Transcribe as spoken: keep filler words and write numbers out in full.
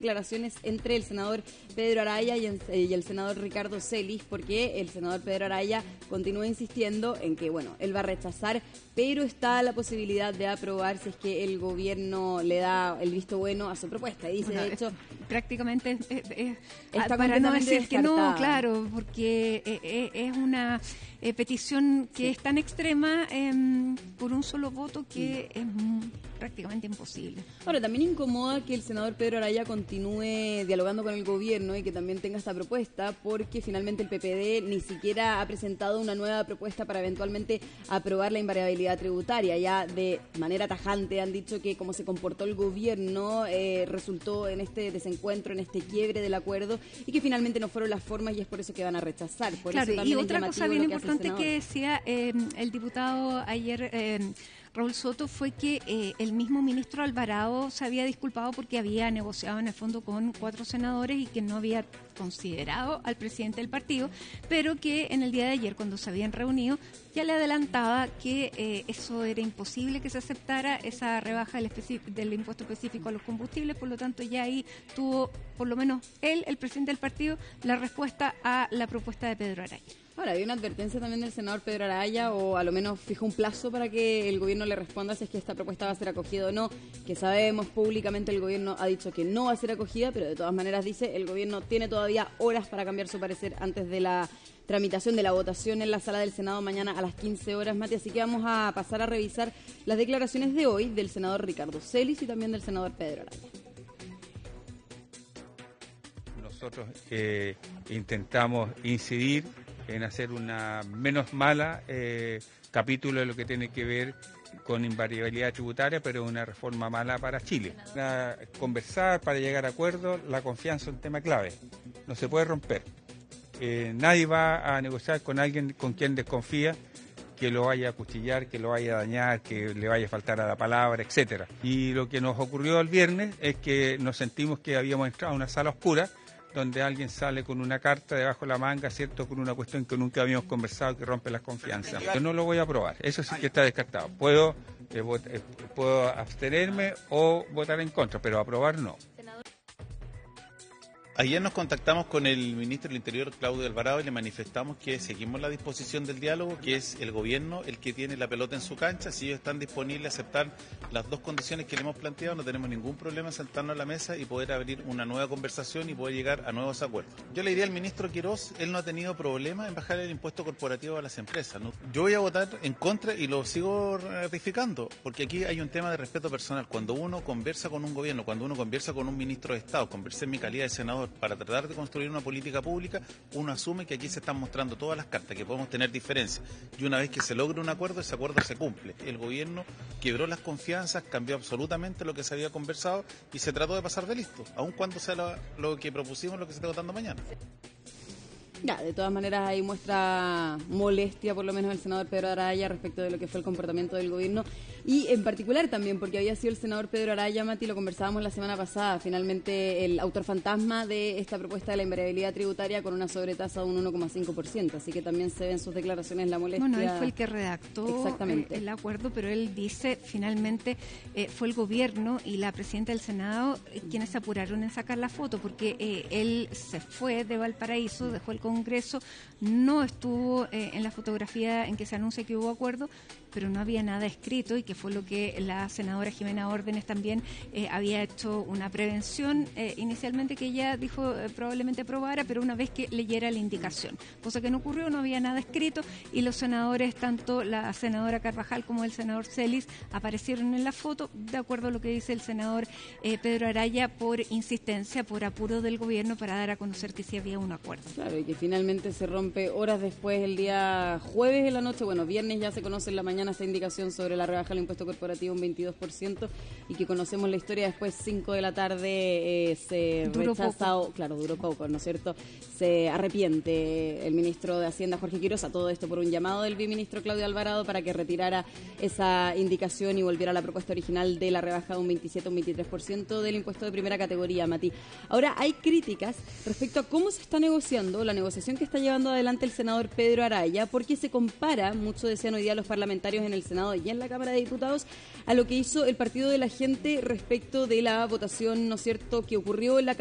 declaraciones entre el senador Pedro Araya y el, y el senador Ricardo Celis, porque el senador Pedro Araya continúa insistiendo en que, bueno, él va a rechazar, pero está la posibilidad de aprobar si es que el gobierno le da el visto bueno a su propuesta. Y dice, bueno, de hecho, prácticamente es, es, está para no decir descartada. que no, claro, porque es, es una eh, petición que sí. es tan extrema eh, por un solo voto que sí. es prácticamente imposible. Ahora, también incomoda que el senador Pedro Araya continúe dialogando con el gobierno y que también tenga esta propuesta, porque finalmente el P P D ni siquiera ha presentado una nueva propuesta para eventualmente aprobar la invariabilidad tributaria. Ya de manera tajante han dicho que como se comportó el gobierno eh, resultó en este desencuentro, en este quiebre del acuerdo, y que finalmente no fueron las formas, y es por eso que van a rechazar. Por claro, eso y otra cosa bien que importante que decía eh, el diputado ayer, eh, Raúl Soto, fue que eh, el mismo ministro Alvarado se había disculpado porque había negociado en el fondo con cuatro senadores y que no había considerado al presidente del partido, pero que en el día de ayer, cuando se habían reunido, ya le adelantaba que eh, eso era imposible que se aceptara, esa rebaja del, del impuesto específico a los combustibles. Por lo tanto, ya ahí tuvo, por lo menos él, el presidente del partido, la respuesta a la propuesta de Pedro Araya. Ahora, había una advertencia también del senador Pedro Araya, o a lo menos fijó un plazo para que el gobierno le responda si es que esta propuesta va a ser acogida o no, que sabemos públicamente el gobierno ha dicho que no va a ser acogida, pero de todas maneras dice el gobierno tiene todavía horas para cambiar su parecer antes de la tramitación de la votación en la sala del Senado mañana a las quince horas, Mati. Así que vamos a pasar a revisar las declaraciones de hoy del senador Ricardo Celis y también del senador Pedro Araya. Nosotros eh, intentamos incidir en hacer una menos mala eh, capítulo de lo que tiene que ver con invariabilidad tributaria, pero una reforma mala para Chile. Para conversar, para llegar a acuerdos, la confianza es un tema clave, no se puede romper. Eh, nadie va a negociar con alguien con quien desconfía que lo vaya a cuchillar, que lo vaya a dañar, que le vaya a faltar a la palabra, etcétera. Y lo que nos ocurrió el viernes es que nos sentimos que habíamos entrado a una sala oscura, donde alguien sale con una carta debajo de la manga, ¿cierto?, con una cuestión que nunca habíamos conversado, que rompe las confianzas. Yo no lo voy a aprobar, eso sí que está descartado. Puedo, eh, vot- eh, puedo abstenerme o votar en contra, pero aprobar no. Ayer nos contactamos con el ministro del Interior, Claudio Alvarado, y le manifestamos que seguimos la disposición del diálogo, que es el gobierno el que tiene la pelota en su cancha. Si ellos están disponibles a aceptar las dos condiciones que le hemos planteado, no tenemos ningún problema en sentarnos a la mesa y poder abrir una nueva conversación y poder llegar a nuevos acuerdos. Yo le diría al ministro Quirós, él no ha tenido problema en bajar el impuesto corporativo a las empresas, ¿no? Yo voy a votar en contra y lo sigo ratificando, porque aquí hay un tema de respeto personal. Cuando uno conversa con un gobierno, cuando uno conversa con un ministro de Estado, conversé en mi calidad de senador, para tratar de construir una política pública, uno asume que aquí se están mostrando todas las cartas, que podemos tener diferencias, y una vez que se logra un acuerdo, ese acuerdo se cumple. El gobierno quebró las confianzas, cambió absolutamente lo que se había conversado y se trató de pasar de listo, aun cuando sea lo, lo que propusimos, lo que se esté votando mañana. Ya, de todas maneras ahí muestra molestia por lo menos el senador Pedro Araya respecto de lo que fue el comportamiento del gobierno, y en particular también porque había sido el senador Pedro Araya, Mati, lo conversábamos la semana pasada, finalmente el autor fantasma de esta propuesta de la invariabilidad tributaria con una sobretasa de un uno coma cinco por ciento, así que también se ve en sus declaraciones la molestia. Bueno, él fue el que redactó el, el acuerdo, pero él dice finalmente eh, fue el gobierno y la presidenta del Senado eh, quienes se apuraron en sacar la foto, porque eh, él se fue de Valparaíso, dejó el Congreso, no estuvo eh, en la fotografía en que se anuncia que hubo acuerdo, pero no había nada escrito, y que fue lo que la senadora Jimena Órdenes también eh, había hecho una prevención eh, inicialmente, que ella dijo eh, probablemente aprobara, pero una vez que leyera la indicación, cosa que no ocurrió, no había nada escrito, y los senadores, tanto la senadora Carvajal como el senador Celis, aparecieron en la foto, de acuerdo a lo que dice el senador eh, Pedro Araya, por insistencia, por apuro del gobierno para dar a conocer que sí había un acuerdo. Claro, y que finalmente se rompe horas después, el día jueves en la noche, bueno, viernes ya se conoce en la mañana esta indicación sobre la rebaja del impuesto corporativo un veintidós por ciento, y que conocemos la historia después, cinco de la tarde, eh, se duró rechaza, poco. claro, duró poco, ¿no es cierto? Se arrepiente el ministro de Hacienda, Jorge Quirós, a todo esto por un llamado del viceministro Claudio Alvarado para que retirara esa indicación y volviera a la propuesta original de la rebaja de un veintisiete a un veintitrés por ciento del impuesto de primera categoría, Mati. Ahora, hay críticas respecto a cómo se está negociando, la negociación que está llevando adelante el senador Pedro Araya, porque se compara, mucho decían hoy día los parlamentarios, parlamentarios en el Senado y en la Cámara de Diputados a lo que hizo el Partido de la Gente respecto de la votación, ¿no es cierto?, que ocurrió en la